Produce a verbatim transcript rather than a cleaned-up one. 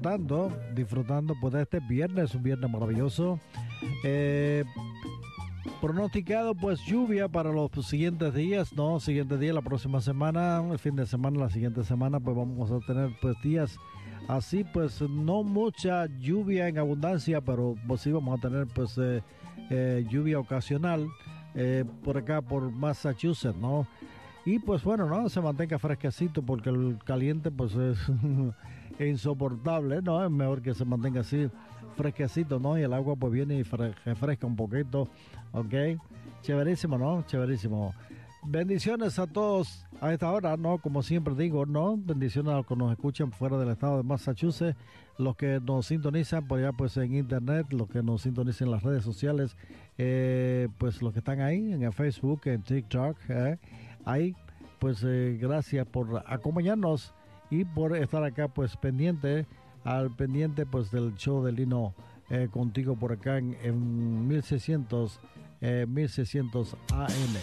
disfrutando, disfrutando pues de este viernes, un viernes maravilloso. Eh, pronosticado pues lluvia para los siguientes días, ¿no? Siguientes días, la próxima semana, el fin de semana, la siguiente semana, pues vamos a tener pues días así, pues no mucha lluvia en abundancia, pero pues sí vamos a tener pues eh, eh, lluvia ocasional eh, por acá, por Massachusetts, ¿no? Y pues bueno, no se mantenga fresquecito porque el caliente pues es insoportable, ¿no? Es mejor que se mantenga así fresquecito, ¿no? Y el agua pues viene y fre- refresca un poquito, ¿ok? Chéverísimo, ¿no? Chéverísimo. Bendiciones a todos a esta hora, ¿no? Como siempre digo, ¿no? Bendiciones a los que nos escuchan fuera del estado de Massachusetts, los que nos sintonizan por allá pues en internet, los que nos sintonizan en las redes sociales, eh, pues los que están ahí en el Facebook, en TikTok, ¿eh? Ahí, pues eh, gracias por acompañarnos y por estar acá pues pendiente, al pendiente pues del show de Lino eh, contigo por acá en, en mil seiscientos, eh, mil seiscientos A M.